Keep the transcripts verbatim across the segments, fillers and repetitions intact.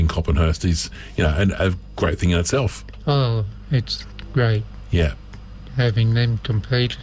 in Coppenhurst is, you know, an, a great thing in itself. Oh, it's great. Yeah. Having them compete.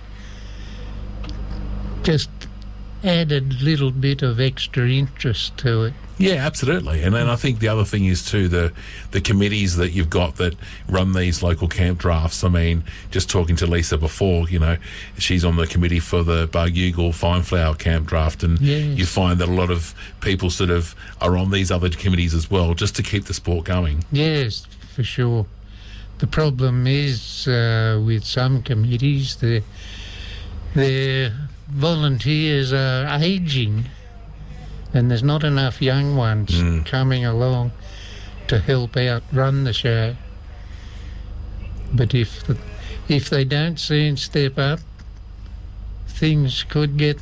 Just added a little bit of extra interest to it. Yeah, absolutely. And then I think the other thing is too the the committees that you've got that run these local camp drafts. I mean, just talking to Lisa before, you know, she's on the committee for the Bargugal Fine Flower Camp Draft, and yes. you find that a lot of people sort of are on these other committees as well, just to keep the sport going. Yes, for sure. The problem is uh, with some committees, the their volunteers are ageing, and there's not enough young ones mm. coming along to help out run the show. But if the, if they don't soon step up, things could get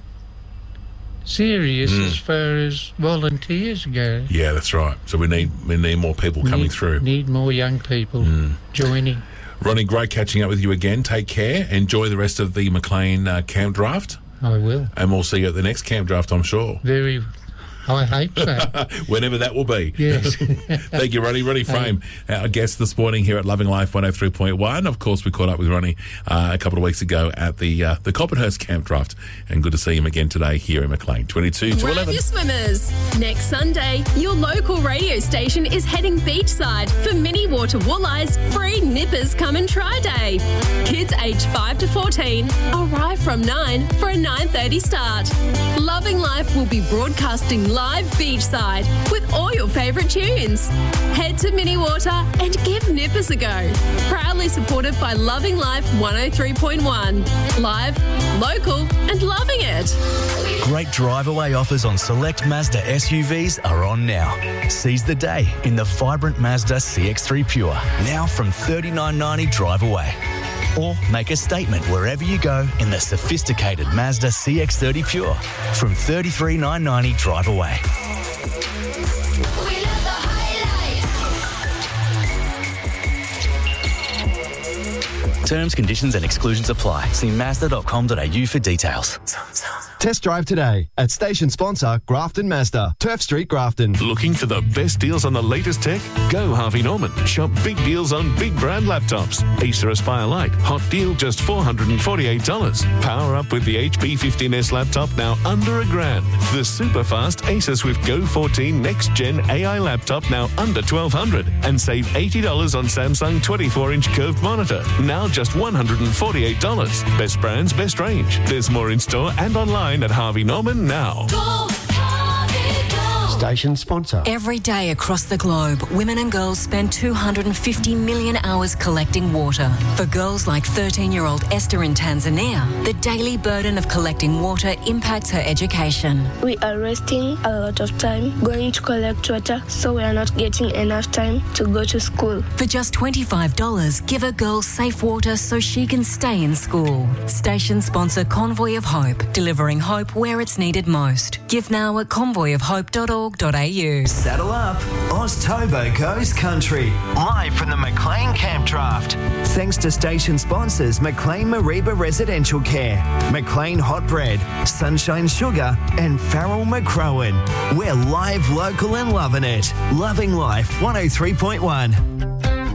serious mm. as far as volunteers go. Yeah, that's right. So we need we need more people coming need, through. Need more young people mm. joining. Ronnie, great catching up with you again. Take care. Enjoy the rest of the Maclean uh, camp draft. I will. And we'll see you at the next camp draft, I'm sure. Very... I hope so. Whenever that will be. Yes. Thank you, Ronnie. Ronnie Frame, our guest this morning here at Loving Life one oh three point one. Of course, we caught up with Ronnie uh, a couple of weeks ago at the uh, the Coppenhurst Camp Draft, and good to see him again today here in Maclean. twenty-two to Grab eleven. your swimmers. Next Sunday, your local radio station is heading beachside for Mini Water Walleyes Free Nippers Come and Try Day. Kids aged five to fourteen arrive from nine for a nine thirty start. Loving Life will be broadcasting live beachside with all your favourite tunes. Head to Mini Water and give nippers a go. Proudly supported by Loving Life one oh three point one. Live, local and loving it. Great drive-away offers on select Mazda S U Vs are on now. Seize the day in the vibrant Mazda C X three Pure, now from thirty-nine ninety drive away. Or make a statement wherever you go in the sophisticated Mazda C X thirty Pure from thirty-three nine ninety drive away. Terms, conditions and exclusions apply. See mazda dot com dot a u for details. Test drive today at station sponsor Grafton Mazda, Turf Street, Grafton. Looking for the best deals on the latest tech? Go Harvey Norman. Shop big deals on big brand laptops. Acer Aspire Lite, hot deal just four hundred forty-eight dollars. Power up with the H P fifteen S laptop now under a grand. The super fast Acer Swift Go fourteen Next Gen A I laptop now under twelve hundred dollars. And save eighty dollars on Samsung twenty-four inch curved monitor. Now just one hundred forty-eight dollars. Best brands, best range. There's more in store and online at Harvey Norman now. Go, Harvey, go. Station sponsor. Every day across the globe, women and girls spend two hundred fifty million hours collecting water. For girls like thirteen-year-old Esther in Tanzania, the daily burden of collecting water impacts her education. We are wasting a lot of time going to collect water, so we are not getting enough time to go to school. For just twenty-five dollars, give a girl safe water so she can stay in school. Station sponsor Convoy of Hope, delivering hope where it's needed most. Give now at convoy of hope dot org dot a u. Saddle up, Oztober goes country. Live from the Maclean Camp Draft. Thanks to station sponsors Maclean Mariba Residential Care, Maclean Hot Bread, Sunshine Sugar and Farrell McCrowan. We're live, local and loving it. Loving Life one oh three point one.